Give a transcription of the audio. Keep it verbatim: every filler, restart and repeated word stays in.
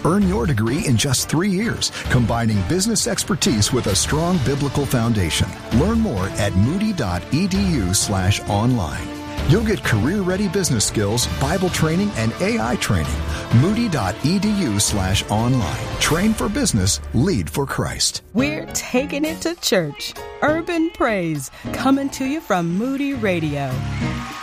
Earn your degree in just three years, combining business expertise with a strong biblical foundation. Learn more at moody.edu slash online. You'll get career-ready business skills, Bible training, and A I training. Moody.edu slash online. Train for business, lead for Christ. We're taking it to church. Urban Praise, coming to you from Moody Radio.